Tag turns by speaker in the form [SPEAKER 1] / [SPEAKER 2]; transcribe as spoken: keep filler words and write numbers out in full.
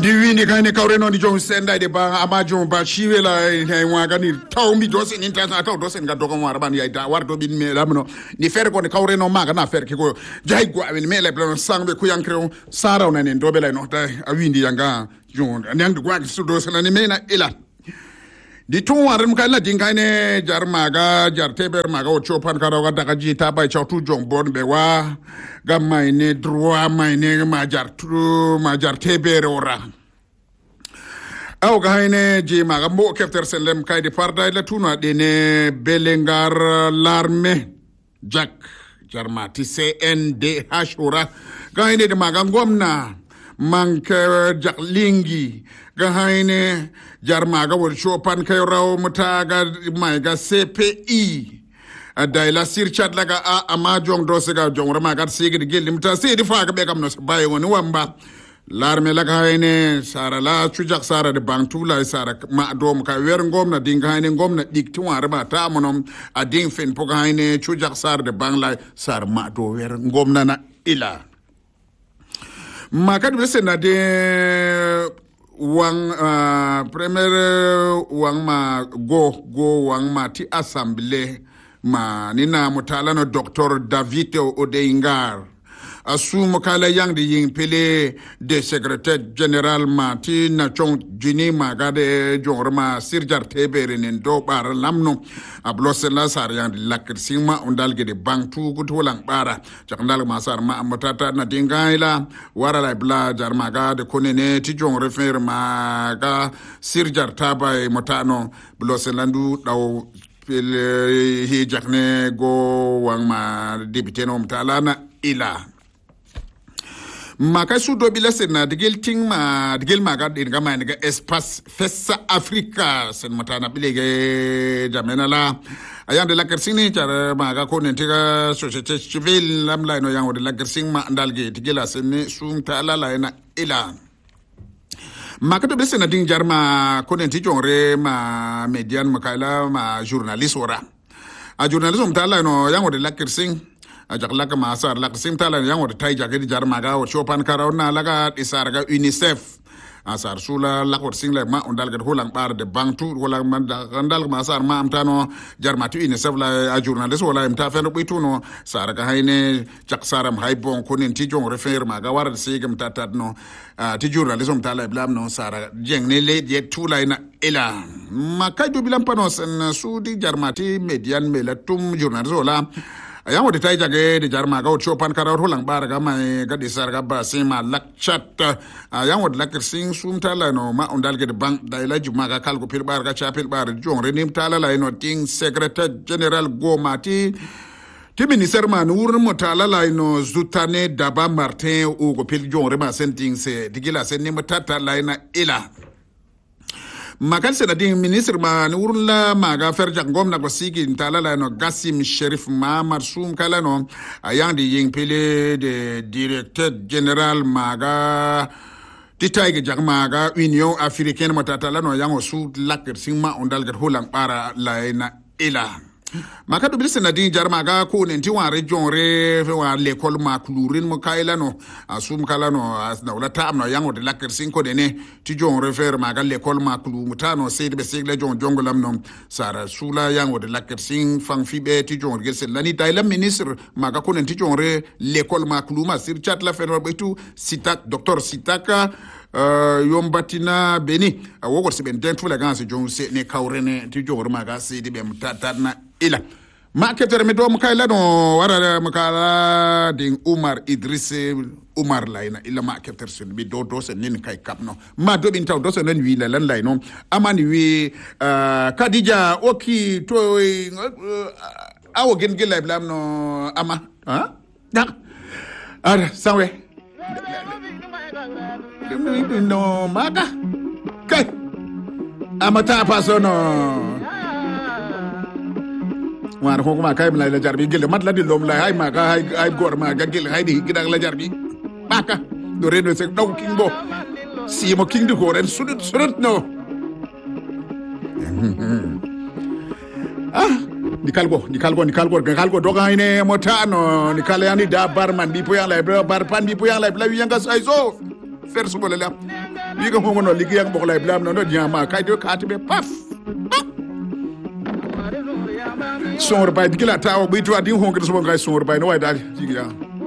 [SPEAKER 1] Ndiwini kaine kaureno ni John Senda de ba amajo ba shiwela e waga ni tawmi dosen international taw dosen ga dogo mara ban yaita wardo bin me lamno ni fer ko ni kaureno maga na fer ki ko jay go awen me le plan sangbe ku yankre sara on en dobe la no ta awindi yanga jon nyang go ga su dosen ni mena ila di tun warin ka la dinga ne jar maga jar teber maga o chopan ka rawa daga ji ta bai chautu jong bon be wa ga mai ne droit mai ne ma jar tru ma jar teber ora aw ga ne ji maga mo kefter selem kay di parda la tuna de ne belengar l'armée jack jar mati C N D H ora ga ne de maga ngomna manke jak lingi ga haine jar maga wor chopan kay raw mutaga mai ga C P I daila sir chat laga a ama jong do sega jong rama ga sigi gel limta sedi fa ga be kam no baye woni wamba l'armée laga haine sara la chujak sara de bantu la sara ma dom ka wer ngom na dinga haine ngom na dik tuwa raba ta monom a ding fen po ga haine chujak sara de bang la sara ma do wer ngom na na ila makad bese na de wang uh, premier wang ma go go wang ma ti assemblée ma nina mutala no docteur David Odeingar assume kala yang di ying pele de secrétaire général ma ti na chong jini ma gade jorma sirjar tebere nen do bar lamno ablose la sar yang di lakir singma ondal gede bangtu gut holang bara jakndal ma sar ma amotata na dingaila wara la bla jar ma gade konene ti jong refer ma ga sirjar tabay motano blose landu daw pele hi jakne go wang ma député no mtalana ila maka su do bila sena digel ting ma digel maga din ga ma ga espace fessa africa sen matana bilege jamena la ayam de la kersini jar maga ko ne tiga société civile lam la no yang de la kersing ma ndalge digela sen sum ta la la na ila maka do bila ding jar ma ko ne ti jongre ma median makala ma journaliste ora a journalisme ta la no yang de la kersing ajak laka masar laka simtala yang wada tai jagedi jar maga wa chopan karawna laka isarga UNICEF asar sula laka wat singla ma undal gad holang bar de bangtu wala man andal masar ma amtano jar matu UNICEF la a journalist wala imta feno bituno sarga hayne jak saram haybon konin ti jong refer maga war sigam tatat no ti journalism tala blam no sara jeng ne le je tulay na ila makay do bilam panos sudi jar mati median melatum journalist wala ayang wadi tai jage di jar maga wad chopan karawar hulang bar ga mai ga disar ga basima lakchat ayang wad lakir sing sum tala no ma undal ge de bank da ila juma ga kalgo pil bar ga chapil bar jong renim tala la no ting secrétaire général gomati ti ministère man wur mo tala la no zutane daba martin o go pil jong re ma senting se digila sen ni matata la ina ila makal sena ding ministre ma ni urla maga ferja ngom na gosigi ntala la no Gassim Sherif Mahamad Sum kala no ayang di ying pele de directeur général maga titay ge jag maga Union Africaine matata la no yango su lakir singma ondal gat holang para la na ila maka do bilse na din jar maga ko ne ti wa region re wa l'école ma klurin mo kayla no asum kala no asna wala tam no yango de lakir cinco de ne ti jon refer maga l'école ma klu mutano seyde be segle jon jongolam no sara sula yango de lakir sing fang fibe ti jon gelse lani tay la ministre maga ko ne ti jon re l'école ma klu ma sir chat la fer betu sitak docteur sitaka Uh, yombatina beni uh, wogor siben den tula ganse jon se ne kawrene ti jogor maga sidi be mutatatna ila ma ketere me do mo kayla no wara mo kala ding Umar Idris Umar layna ila ma ketere sun bi do do se nin kay kapno ma do bin taw do se nan wi la lan layno amani wi uh, Kadija oki to uh, awo gen gel blam no ama ha dak ara sawe no maga kai amata paso no war ko ma kay la jarbi gel mat la di lom la hay maga hay ay gor maga gel hay di gidak la jarbi baka do redo se daw kingo si mo king di ko ren sudut sudut no ah di kalgo di kalgo di kalgo di kalgo doga ine motano ni kala yani da barman di po yang la bar pan di po yang la la yanga sai so fer su bolela bi ga hongo no ligi yak boklay blam no no diama kay do kati be paf sor bay digila tawo bi to adi hongo so ngay sor bay no way dal jigiya